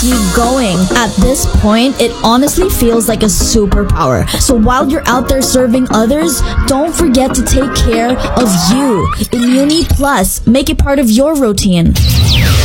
keep going. At this point, it honestly feels like a superpower. So while you're out there serving others, don't forget to take care of you. Imuni Plus, make it part of your routine.